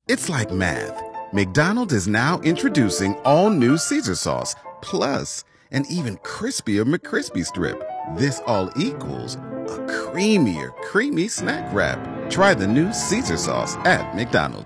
It's like math. McDonald's is now introducing all new Caesar sauce, plus an even crispier McCrispy strip. This all equals a creamier, creamy snack wrap. Try the new Caesar sauce at McDonald's.